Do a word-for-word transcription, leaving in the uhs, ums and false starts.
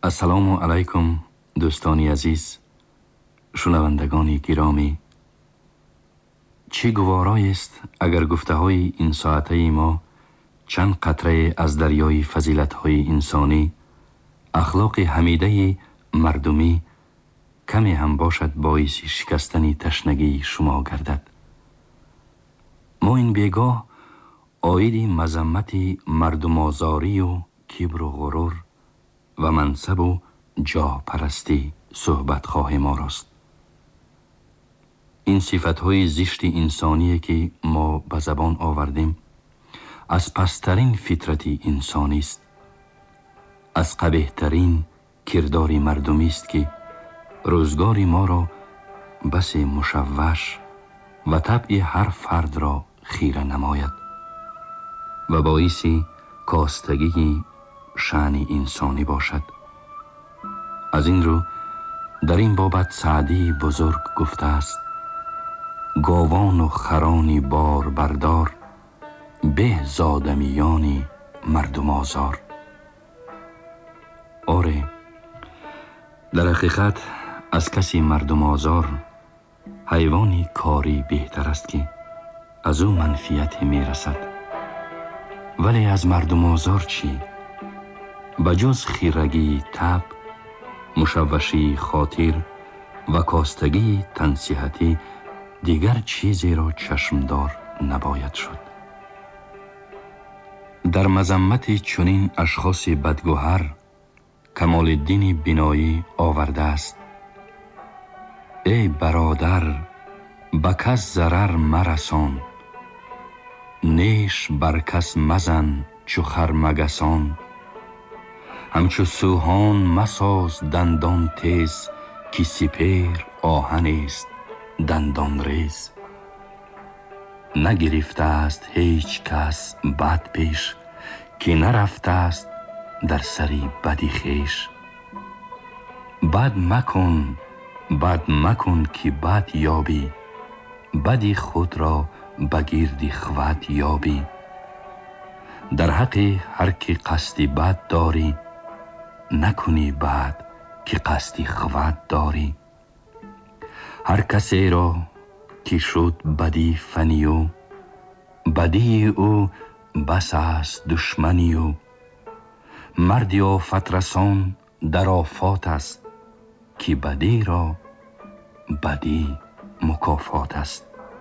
السلام علیکم دوستانی عزیز، شنوندگانی گرامی. چه گوارایی است اگر گفته های این ساعته ما چند قطره از دریای فضیلت های انسانی، اخلاق حمیده مردمی کمی هم باشد باعث شکستن تشنگی شما گردد. ما این بیگاه آیید مذمت مردم آزاری و کبر و غرور و منصب و جاه پرستی صحبت خواه ما راست. این صفت های زشت انسانی که ما به زبان آوردیم از پسترین فطرت انسانی است، از قبیحترین کردار مردمی است که روزگار ما را بس مشوش و طبع هر فرد را خیره نماید و باعث کاستگی شأن انسانی باشد. از این رو در این بابت سعدی بزرگ گفته است: گاوان و خرانی بار بردار، به زادمیانی مردم آزار. آره، در حقیقت از کسی مردم آزار حیوانی کاری بهتر است که از او منفیت می رسد. ولی از مردم آزار چی؟ بجز خیرگی طبع، مشوشی خاطر و کاستگی تنصیحتی دیگر چیزی را چشمدار نباید شد. در مذمت چنین اشخاص بدگوهر کمال الدین بینایی آورده است: ای برادر به کس ضرر مرسان، نیش بر کس مزن چو خرمگسان. همچو سوهان مساز دندان تیز، که سپهر آهن است دندان ریز. نگرفته است هیچ کس بد پیش، که نرفته است در سری بدی خویش. بد مکن بد مکن که بد یابی، بدی خود را بگیرد خوت یابی. در حق هر که قصد بد داری، نکنی بد که قصد خوت داری. هر کسی را که شد بدی فنی و بدی او بس است دشمنی و مردی آفت رسان در آفات است، که بدی را بدی مکافات است.